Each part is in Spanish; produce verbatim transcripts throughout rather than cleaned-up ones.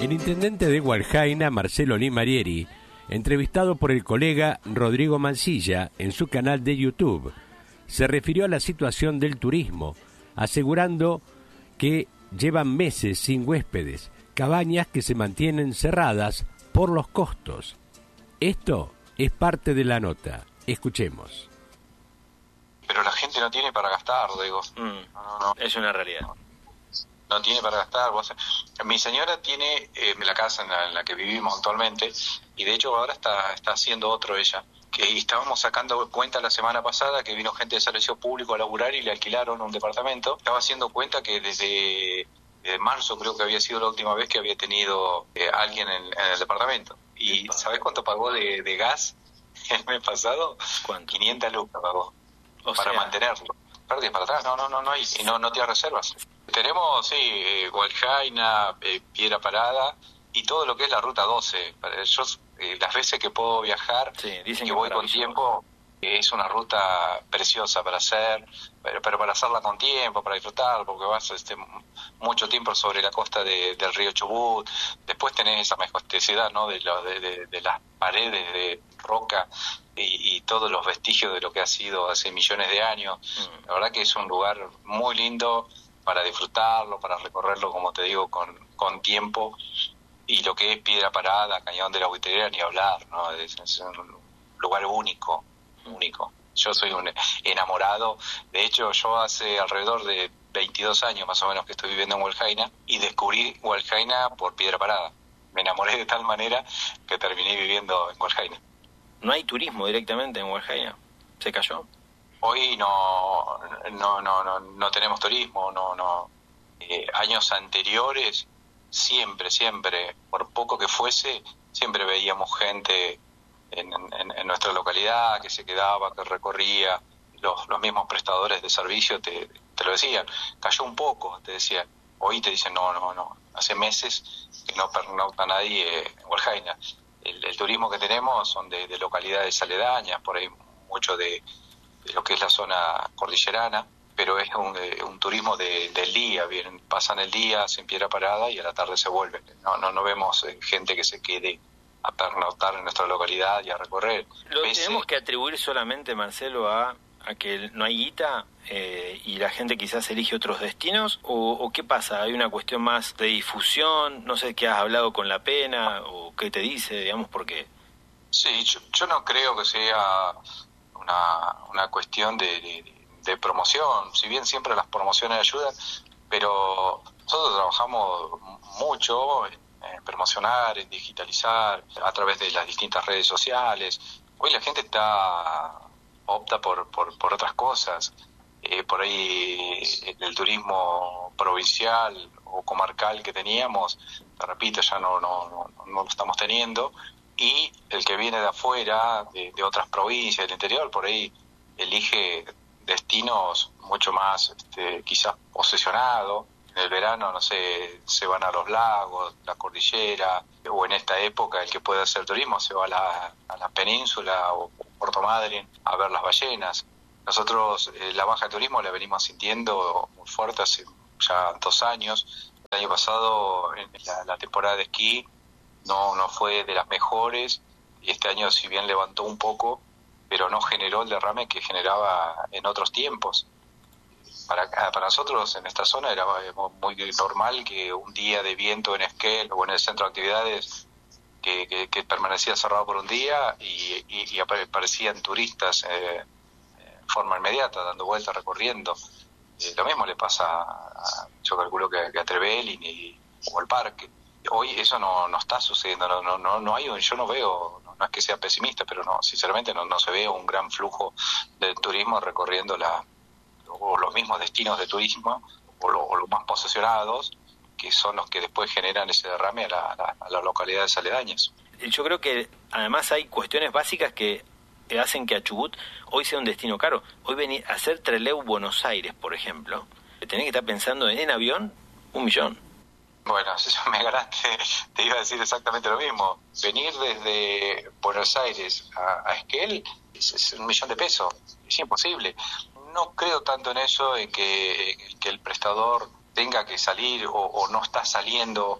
El intendente de Hualjaina, Marcelo Limarieri, entrevistado por el colega Rodrigo Mancilla en su canal de YouTube, se refirió a la situación del turismo, asegurando que llevan meses sin huéspedes, cabañas que se mantienen cerradas por los costos. Esto es parte de la nota. Escuchemos. Pero la gente no tiene para gastar, digo. Mm, no, no, no. Es una realidad. No tiene para gastar. Vos, mi señora tiene eh, la casa en la, en la que vivimos actualmente, y de hecho ahora está, está haciendo otro ella. Que estábamos sacando cuenta la semana pasada que vino gente de servicio público a laburar y le alquilaron un departamento. Estaba haciendo cuenta que desde, desde marzo creo que había sido la última vez que había tenido eh, alguien en, en el departamento. ¿Y sabés cuánto pagó de, de gas el mes pasado? ¿Cuánto? quinientas lucas pagó O para sea... mantenerlo. Pérdidas para atrás, no, no, no, no hay, y no, no tiene reservas. Tenemos, sí, eh, Hualjaina, eh, Piedra Parada y todo lo que es la Ruta doce. Yo, eh, las veces que puedo viajar, sí, dicen que que voy con tiempo, eh, es una ruta preciosa para hacer, pero, pero para hacerla con tiempo, para disfrutar, porque vas este, mucho tiempo sobre la costa de, del río Chubut. Después tenés esa majestuosidad, ¿no?, de, lo, de, de, de las paredes de roca y, y todos los vestigios de lo que ha sido hace millones de años. Mm. La verdad que es un lugar muy lindo para disfrutarlo, para recorrerlo, como te digo, con, con tiempo. Y lo que es Piedra Parada, Cañón de la Buitrera, ni hablar, ¿no? Es, es un lugar único, único. Yo soy un enamorado. De hecho, yo hace alrededor de veintidós años más o menos que estoy viviendo en Hualjaina, y descubrí Hualjaina por Piedra Parada. Me enamoré de tal manera que terminé viviendo en Hualjaina. ¿No hay turismo directamente en Hualjaina? ¿Se cayó? Hoy no no no no, no tenemos turismo, no no. Eh, años anteriores siempre, siempre, por poco que fuese, siempre veíamos gente en, en, en nuestra localidad que se quedaba, que recorría. Los, los mismos prestadores de servicio te, te lo decían. Cayó un poco, te decían. Hoy te dicen no, no, no. Hace meses que no pernocta nadie en Hualjaina. El, el turismo que tenemos son de, de localidades aledañas, por ahí mucho de, de lo que es la zona cordillerana, pero es un, un turismo de, del día, vienen, pasan el día, hacen Piedra Parada y a la tarde se vuelven. No, no, no vemos gente que se quede a pernoctar en nuestra localidad y a recorrer. ¿Lo Pese... tenemos que atribuir solamente, Marcelo, a, a que no hay guita eh, y la gente quizás elige otros destinos? ¿O, ¿O qué pasa? ¿Hay una cuestión más de difusión? No sé, ¿qué has hablado con La Pena? ¿O qué te dice, digamos, por qué? Sí, yo, yo no creo que sea una, una cuestión de, de, de promoción. Si bien siempre las promociones ayudan, pero nosotros trabajamos mucho en, en promocionar, en digitalizar, a través de las distintas redes sociales. Hoy la gente está opta por, por, por otras cosas. Eh, por ahí el turismo provincial o comarcal que teníamos, te repito, ya no, no, no, no lo estamos teniendo, y el que viene de afuera, de, de otras provincias del interior, por ahí elige destinos mucho más este, quizás posesionados. En el verano, no sé, se van a los lagos, la cordillera, o en esta época el que puede hacer turismo se va a la, a la península o Puerto Madryn a ver las ballenas. Nosotros eh, la baja de turismo la venimos sintiendo muy fuerte hace ya dos años. El año pasado, en la, la temporada de esquí, no, no fue de las mejores, y este año si bien levantó un poco, pero no generó el derrame que generaba en otros tiempos. Para, para nosotros en esta zona era muy normal que un día de viento en Esquel o en el centro de actividades que, que, que permanecía cerrado por un día y, y, y aparecían turistas eh, en forma inmediata, dando vueltas, recorriendo. Eh, lo mismo le pasa a, yo calculo que, que a Trevelin y, o al parque. Hoy eso no, no está sucediendo, no, no, no, no hay, yo no veo, no, no es que sea pesimista, pero no, sinceramente no, no se ve un gran flujo de turismo recorriendo la o los mismos destinos de turismo o, lo, o los más posesionados, que son los que después generan ese derrame a, la, a, la, a las localidades aledañas. Yo creo que además hay cuestiones básicas que hacen que a Chubut hoy sea un destino caro. Hoy venir a hacer Trelew Buenos Aires, por ejemplo, tenés que estar pensando en, en avión un millón. Bueno, eso me ganaste, te iba a decir exactamente lo mismo. Venir desde Buenos Aires a, a Esquel es, es un millón de pesos, es imposible. No creo tanto en eso, en que, en que el prestador tenga que salir o, o no está saliendo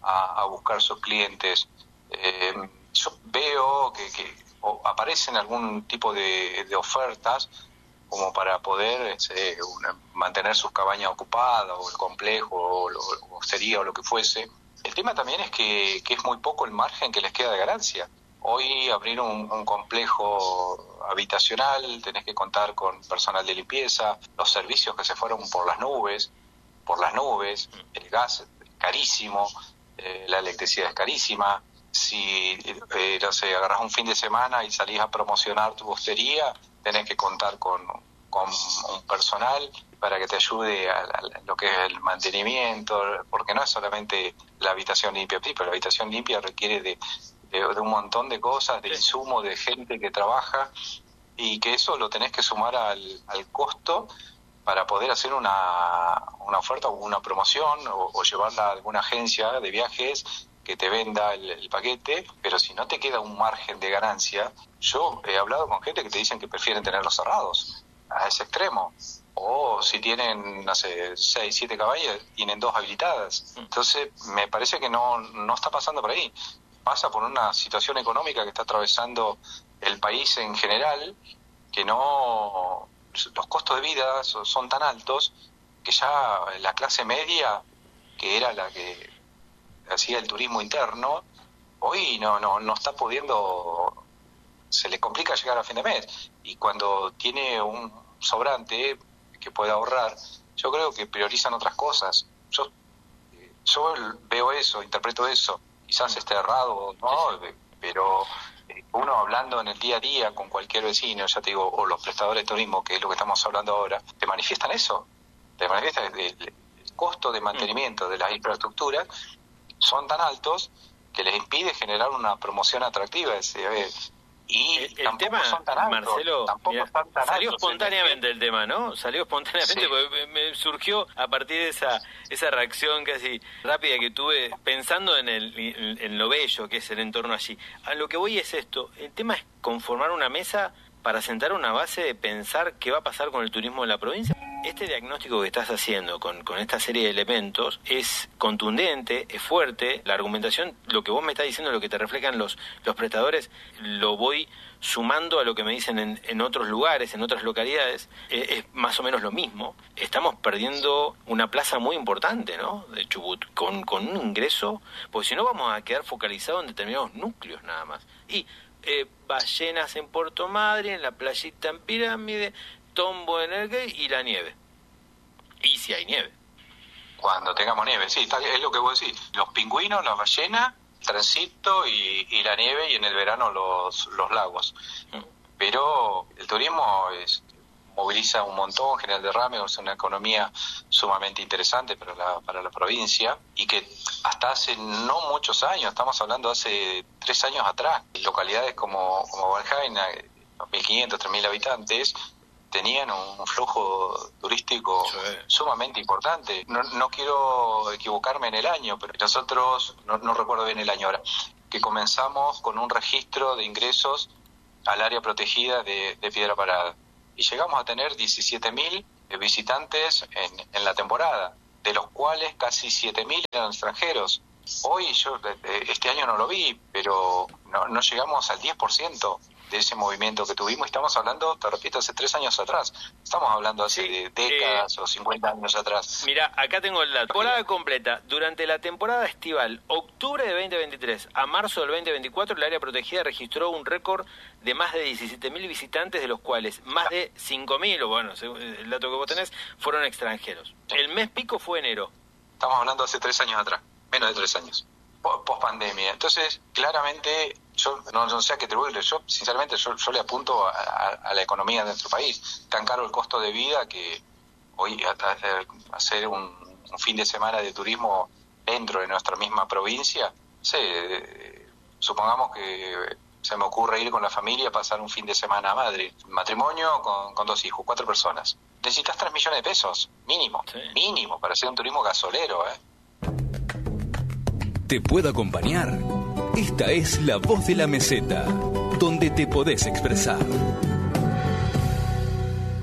a, a buscar sus clientes. Eh, yo veo que, que aparecen algún tipo de, de ofertas como para poder eh, una, mantener sus cabañas ocupadas, o el complejo, o, lo, o sería o lo que fuese. El tema también es que, que es muy poco el margen que les queda de ganancia. Hoy abrir un, un complejo habitacional, tenés que contar con personal de limpieza, los servicios que se fueron por las nubes, por las nubes, el gas es carísimo, eh, la electricidad es carísima. Si eh, no sé, agarrás un fin de semana y salís a promocionar tu hostería, tenés que contar con, con un personal para que te ayude a, a lo que es el mantenimiento, porque no es solamente la habitación limpia, pero la habitación limpia requiere de, de, de un montón de cosas, de insumo, de gente que trabaja, y que eso lo tenés que sumar al, al costo para poder hacer una, una oferta o una promoción, o, o llevarla a alguna agencia de viajes que te venda el, el paquete. Pero si no te queda un margen de ganancia, yo he hablado con gente que te dicen que prefieren tenerlos cerrados, a ese extremo. O si tienen, no sé, seis, siete caballos, tienen dos habilitadas. Entonces, me parece que no, no está pasando por ahí. Pasa por una situación económica que está atravesando el país en general, que no... los costos de vida son tan altos que ya la clase media, que era la que hacía el turismo interno, hoy no no no está pudiendo, se le complica llegar a fin de mes, y cuando tiene un sobrante que puede ahorrar, yo creo que priorizan otras cosas. Yo yo veo eso, interpreto eso, quizás esté errado, ¿no? Pero uno hablando en el día a día con cualquier vecino, ya te digo, o los prestadores de turismo, que es lo que estamos hablando ahora, te manifiestan eso, te manifiestan el, el costo de mantenimiento de las infraestructuras son tan altos que les impide generar una promoción atractiva. Ese, a ver, y el, el tampoco tema, son tan altos, Marcelo, tampoco mira, están tan salió altos espontáneamente el, el tema, ¿no? Salió espontáneamente, sí. Porque me, me surgió a partir de esa esa reacción casi rápida que tuve pensando en, el, en, en lo bello que es el entorno allí. A lo que voy es esto, el tema es conformar una mesa para sentar una base de pensar qué va a pasar con el turismo en la provincia. Este diagnóstico que estás haciendo con, con esta serie de elementos es contundente, es fuerte. La argumentación, lo que vos me estás diciendo, lo que te reflejan los, los prestadores, lo voy sumando a lo que me dicen en, en otros lugares, en otras localidades. Eh, es más o menos lo mismo. Estamos perdiendo una plaza muy importante, ¿no?, de Chubut, con, con un ingreso, porque si no vamos a quedar focalizados en determinados núcleos nada más. Y eh, ballenas en Puerto Madryn, en la playita en Pirámide, Tombo en el Gay y la nieve. Y si hay nieve. Cuando tengamos nieve, sí, está, es lo que vos decís. Los pingüinos, las ballenas, transito y, y la nieve, y en el verano los, los lagos. Mm. Pero el turismo es, moviliza un montón, genera derrame, es una economía sumamente interesante para la, para la provincia, y que hasta hace no muchos años, estamos hablando hace tres años atrás, localidades como, como Valjaina, dos mil quinientos, tres mil habitantes, tenían un flujo turístico sí. sumamente importante. No, no quiero equivocarme en el año, pero nosotros, no, no recuerdo bien el año ahora, que comenzamos con un registro de ingresos al área protegida de, de Piedra Parada. Y llegamos a tener diecisiete mil visitantes en, en la temporada, de los cuales casi siete mil eran extranjeros. Hoy, yo este año no lo vi, pero no, no llegamos al diez por ciento de ese movimiento que tuvimos. Estamos hablando, te repito, hace tres años atrás. Estamos hablando hace sí, de décadas eh, o cincuenta años atrás. Mira, acá tengo la temporada completa. Durante la temporada estival, octubre de veinte veintitrés a marzo del veinte veinticuatro, el área protegida registró un récord de más de diecisiete mil visitantes, de los cuales más de cinco mil, o bueno, el dato que vos tenés, fueron extranjeros. El mes pico fue enero. Estamos hablando hace tres años atrás, menos de tres años, post pandemia. Entonces, claramente, yo no, no sé a qué atribuirle. Yo, sinceramente, yo, yo le apunto a, a, a la economía de nuestro país. Tan caro el costo de vida que hoy a, a, hacer un, un fin de semana de turismo dentro de nuestra misma provincia, sí, eh, supongamos que se me ocurre ir con la familia a pasar un fin de semana a Madrid, matrimonio con, con dos hijos, cuatro personas. Necesitas tres millones de pesos, mínimo, sí. mínimo, para hacer un turismo gasolero, ¿eh? ¿Te puedo acompañar? Esta es La Voz de la Meseta, donde te podés expresar.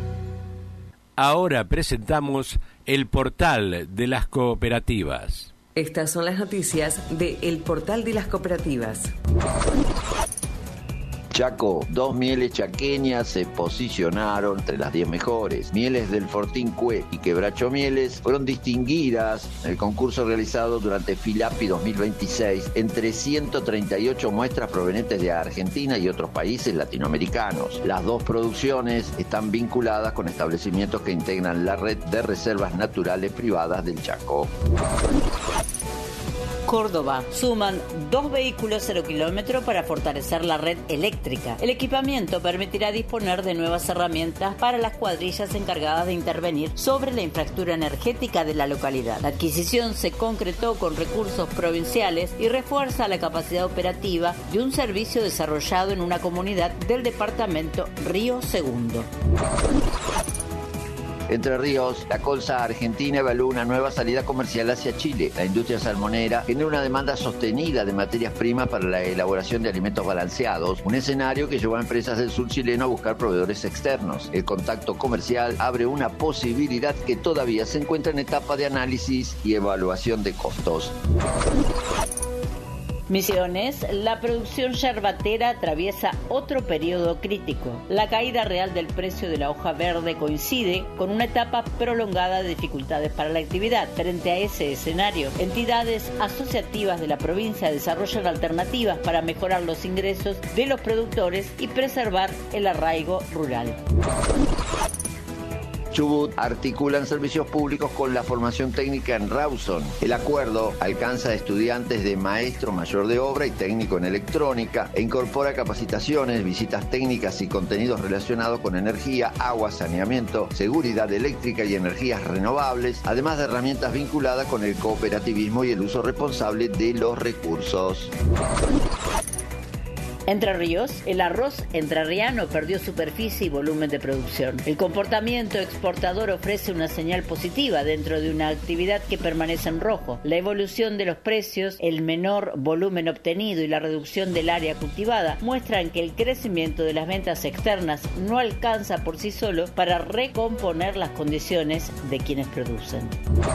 Ahora presentamos el portal de las cooperativas. Estas son las noticias de El Portal de las Cooperativas. Chaco, dos mieles chaqueñas se posicionaron entre las diez mejores. Mieles del Fortín Cue y Quebracho Mieles fueron distinguidas en el concurso realizado durante Filapi dos mil veintiséis entre ciento treinta y ocho muestras provenientes de Argentina y otros países latinoamericanos. Las dos producciones están vinculadas con establecimientos que integran la red de reservas naturales privadas del Chaco. Córdoba. Suman dos vehículos cero kilómetro para fortalecer la red eléctrica. El equipamiento permitirá disponer de nuevas herramientas para las cuadrillas encargadas de intervenir sobre la infraestructura energética de la localidad. La adquisición se concretó con recursos provinciales y refuerza la capacidad operativa de un servicio desarrollado en una comunidad del departamento Río Segundo. Entre Ríos, la Colsa Argentina evalúa una nueva salida comercial hacia Chile. La industria salmonera genera una demanda sostenida de materias primas para la elaboración de alimentos balanceados, un escenario que llevó a empresas del sur chileno a buscar proveedores externos. El contacto comercial abre una posibilidad que todavía se encuentra en etapa de análisis y evaluación de costos. Misiones, la producción yerbatera atraviesa otro periodo crítico. La caída real del precio de la hoja verde coincide con una etapa prolongada de dificultades para la actividad. Frente a ese escenario, entidades asociativas de la provincia desarrollan alternativas para mejorar los ingresos de los productores y preservar el arraigo rural. Chubut articulan servicios públicos con la formación técnica en Rawson. El acuerdo alcanza a estudiantes de maestro mayor de obra y técnico en electrónica e incorpora capacitaciones, visitas técnicas y contenidos relacionados con energía, agua, saneamiento, seguridad eléctrica y energías renovables, además de herramientas vinculadas con el cooperativismo y el uso responsable de los recursos. Entre Ríos, el arroz entrerriano perdió superficie y volumen de producción. El comportamiento exportador ofrece una señal positiva dentro de una actividad que permanece en rojo. La evolución de los precios, el menor volumen obtenido y la reducción del área cultivada muestran que el crecimiento de las ventas externas no alcanza por sí solo para recomponer las condiciones de quienes producen.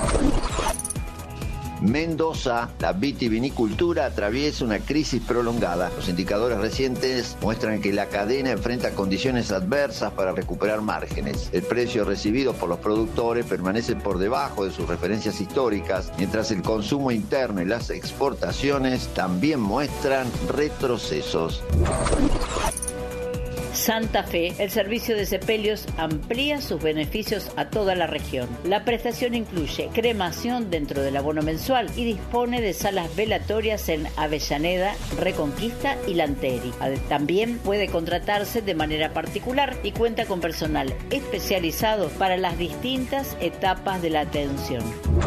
Mendoza, la vitivinicultura atraviesa una crisis prolongada. Los indicadores recientes muestran que la cadena enfrenta condiciones adversas para recuperar márgenes. El precio recibido por los productores permanece por debajo de sus referencias históricas, mientras el consumo interno y las exportaciones también muestran retrocesos. Santa Fe, el servicio de sepelios amplía sus beneficios a toda la región. La prestación incluye cremación dentro del abono mensual y dispone de salas velatorias en Avellaneda, Reconquista y Lanteri. También puede contratarse de manera particular y cuenta con personal especializado para las distintas etapas de la atención.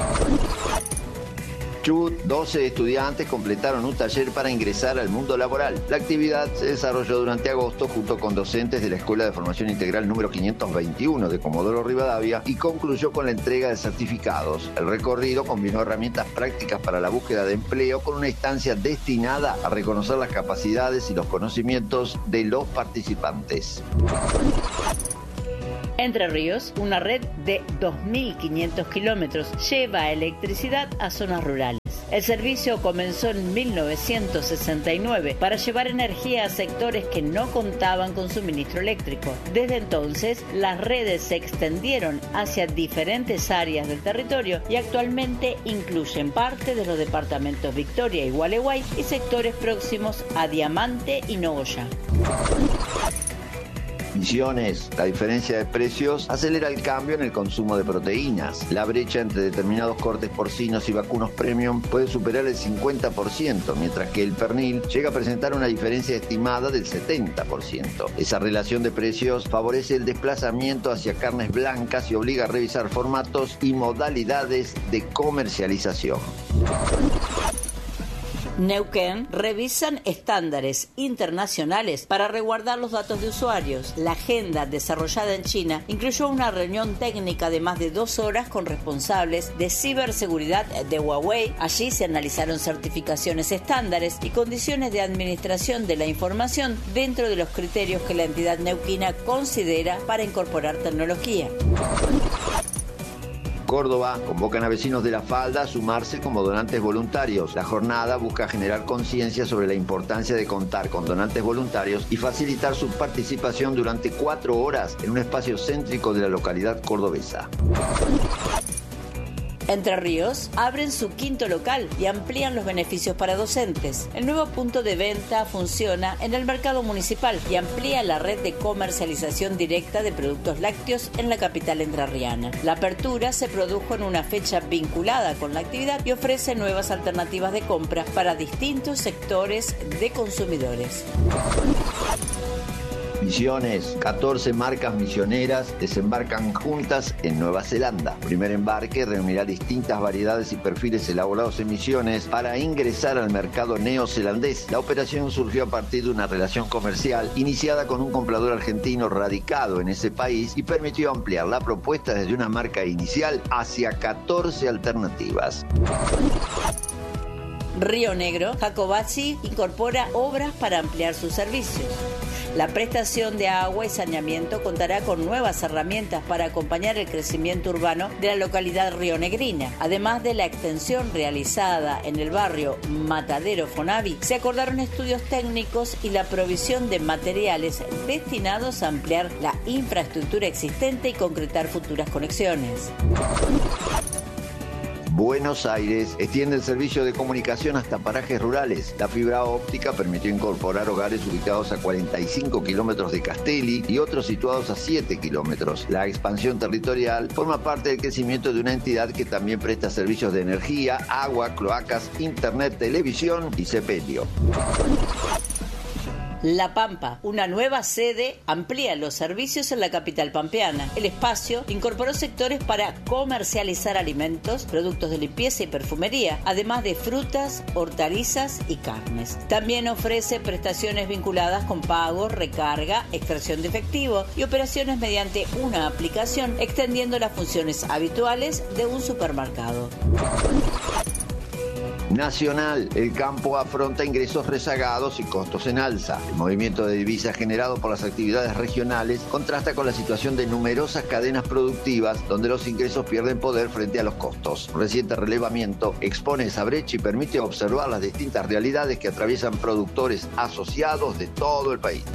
Chubut, doce estudiantes completaron un taller para ingresar al mundo laboral. La actividad se desarrolló durante agosto junto con docentes de la Escuela de Formación Integral número quinientos veintiuno de Comodoro Rivadavia y concluyó con la entrega de certificados. El recorrido combinó herramientas prácticas para la búsqueda de empleo con una instancia destinada a reconocer las capacidades y los conocimientos de los participantes. Entre Ríos, una red de dos mil quinientos kilómetros lleva electricidad a zonas rurales. El servicio comenzó en mil novecientos sesenta y nueve para llevar energía a sectores que no contaban con suministro eléctrico. Desde entonces, las redes se extendieron hacia diferentes áreas del territorio y actualmente incluyen parte de los departamentos Victoria y Gualeguay y sectores próximos a Diamante y Nogoyá. Misiones, la diferencia de precios acelera el cambio en el consumo de proteínas. La brecha entre determinados cortes porcinos y vacunos premium puede superar el cincuenta por ciento, mientras que el pernil llega a presentar una diferencia estimada del setenta por ciento. Esa relación de precios favorece el desplazamiento hacia carnes blancas y obliga a revisar formatos y modalidades de comercialización. Neuquén revisan estándares internacionales para resguardar los datos de usuarios. La agenda desarrollada en China incluyó una reunión técnica de más de dos horas con responsables de ciberseguridad de Huawei. Allí se analizaron certificaciones estándares y condiciones de administración de la información dentro de los criterios que la entidad neuquina considera para incorporar tecnología. Córdoba convocan a vecinos de La Falda a sumarse como donantes voluntarios. La jornada busca generar conciencia sobre la importancia de contar con donantes voluntarios y facilitar su participación durante cuatro horas en un espacio céntrico de la localidad cordobesa. Entre Ríos abren su quinto local y amplían los beneficios para docentes. El nuevo punto de venta funciona en el mercado municipal y amplía la red de comercialización directa de productos lácteos en la capital entrerriana. La apertura se produjo en una fecha vinculada con la actividad y ofrece nuevas alternativas de compra para distintos sectores de consumidores. Misiones, catorce marcas misioneras desembarcan juntas en Nueva Zelanda. El primer embarque reunirá distintas variedades y perfiles elaborados en Misiones para ingresar al mercado neozelandés. La operación surgió a partir de una relación comercial iniciada con un comprador argentino radicado en ese país y permitió ampliar la propuesta desde una marca inicial hacia catorce alternativas. Río Negro, Jacobacci incorpora obras para ampliar sus servicios. La prestación de agua y saneamiento contará con nuevas herramientas para acompañar el crecimiento urbano de la localidad rionegrina. Además de la extensión realizada en el barrio Matadero Fonavi, se acordaron estudios técnicos y la provisión de materiales destinados a ampliar la infraestructura existente y concretar futuras conexiones. Buenos Aires extiende el servicio de comunicación hasta parajes rurales. La fibra óptica permitió incorporar hogares ubicados a cuarenta y cinco kilómetros de Castelli y otros situados a siete kilómetros. La expansión territorial forma parte del crecimiento de una entidad que también presta servicios de energía, agua, cloacas, internet, televisión y sepelio. La Pampa, una nueva sede, amplía los servicios en la capital pampeana. El espacio incorporó sectores para comercializar alimentos, productos de limpieza y perfumería, además de frutas, hortalizas y carnes. También ofrece prestaciones vinculadas con pagos, recarga, extracción de efectivo y operaciones mediante una aplicación, extendiendo las funciones habituales de un supermercado. Nacional, el campo afronta ingresos rezagados y costos en alza. El movimiento de divisas generado por las actividades regionales contrasta con la situación de numerosas cadenas productivas donde los ingresos pierden poder frente a los costos. Un reciente relevamiento expone esa brecha y permite observar las distintas realidades que atraviesan productores asociados de todo el país.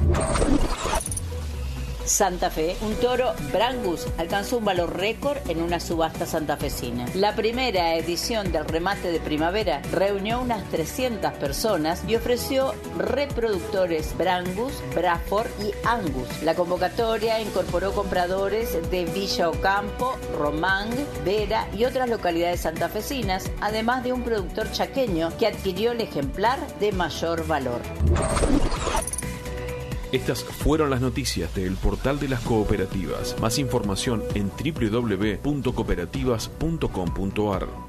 Santa Fe, un toro Brangus alcanzó un valor récord en una subasta santafesina. La primera edición del remate de primavera reunió unas trescientas personas y ofreció reproductores Brangus, Braford y Angus. La convocatoria incorporó compradores de Villa Ocampo, Román, Vera y otras localidades santafesinas, además de un productor chaqueño que adquirió el ejemplar de mayor valor. Estas fueron las noticias del Portal de las Cooperativas. Más información en doble u doble u doble u punto cooperativas punto com punto a r.